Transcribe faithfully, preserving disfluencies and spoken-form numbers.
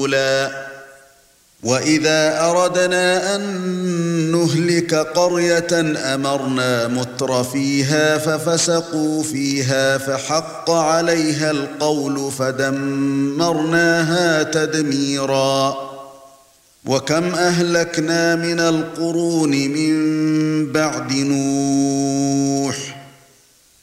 رسلا وَإِذَا أَرَدْنَا أَن نُّهْلِكَ قَرْيَةً أَمَرْنَا مُتْرَفِيهَا فَفَسَقُوا فِيهَا فَحَقَّ عَلَيْهَا الْقَوْلُ فَدَمَّرْنَاهَا تَدْمِيرًا وَكَمْ أَهْلَكْنَا مِنَ الْقُرُونِ مِن بَعْدِ نُوحٍ